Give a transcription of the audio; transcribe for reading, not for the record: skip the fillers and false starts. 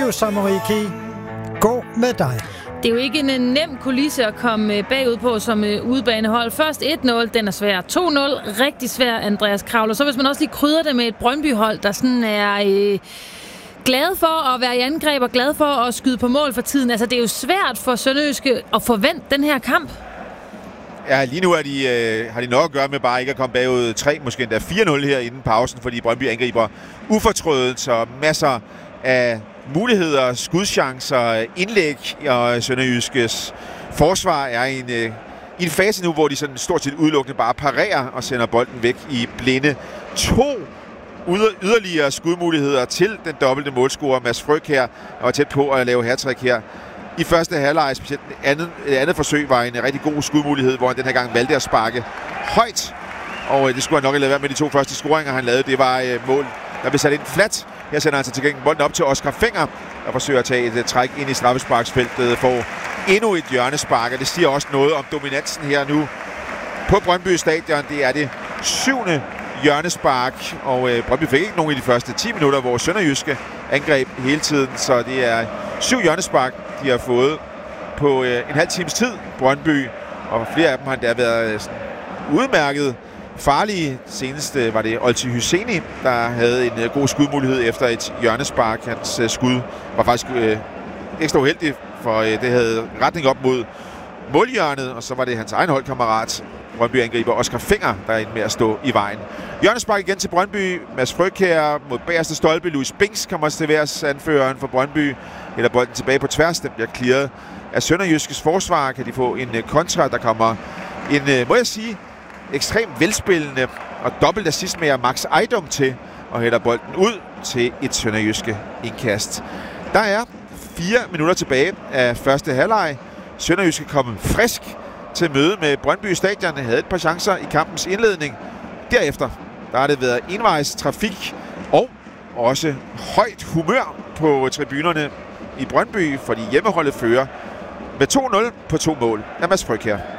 Samariki. Gå med dig. Det er jo ikke en nem kulisse at komme bagud på som udebanehold. Først 1-0, den er svær. 2-0, rigtig svær, Andreas Kravl. Og så hvis man også lige krydder det med et Brøndby-hold, der sådan er glad for at være i angreb og glad for at skyde på mål for tiden. Altså, det er jo svært for Sønderjyske at forvente den her kamp. Ja, lige nu har de nok at gøre med bare ikke at komme bagud 3, måske endda 4-0 her inden pausen, fordi Brøndby angriber ufortrødet, så masser af muligheder, skudchancer, indlæg, og Sønderjyskes forsvar er i en fase nu, hvor de sådan stort set udelukkende bare parerer og sender bolden væk i blinde. 2 yderligere skudmuligheder til den dobbelte målscorer Mads Frøk her, og var tæt på at lave hattrick her. I første halvleg, specielt det andet forsøg, var en rigtig god skudmulighed, hvor han den her gang valgte at sparke højt. Og det skulle han nok have lavet være med de 2 første scoringer, han lavede. Det var mål, der blev sat ind flat. Her sender han sig til gengæld bolden op til Oscar Fenger, og forsøger at tage et træk ind i straffesparksfeltet for endnu et hjørnespark. Og det siger også noget om dominansen her nu på Brøndby Stadion. Det er det 7. hjørnespark, og Brøndby fik ikke nogen i de første 10 minutter, hvor Sønderjyske angreb hele tiden. Så det er 7 hjørnespark, de har fået på en halv times tid, Brøndby. Og flere af dem har endda været sådan udmærket farlige. Senest var det Olti Hyseni, der havde en god skudmulighed efter et hjørnespark. Hans skud var faktisk ekstra uheldigt, for det havde retning op mod målhjørnet, og så var det hans egen holdkammerat, Brøndby-angriber Oscar Fenger, der er inde med at stå i vejen. Hjørnespark igen til Brøndby. Mads Frøk her mod bagerste stolpe. Louis Binks kommer til værs, anføreren for Brøndby. Eller bolden tilbage på tværs. Den bliver clearet af Sønderjyskes forsvar. Kan de få en kontra, der kommer en, må jeg sige, ekstremt velspillende og dobbelt assist med Max Ejdom til, og hælder bolden ud til et Sønderjyske indkast. Der er 4 minutter tilbage af første halvleg. Sønderjyske kom frisk til møde med Brøndby Stadion. Havde et par chancer i kampens indledning. Derefter der har det været envejs trafik og også højt humør på tribunerne i Brøndby, fordi hjemmeholdet fører med 2-0 på 2 mål af Mads Frøk her.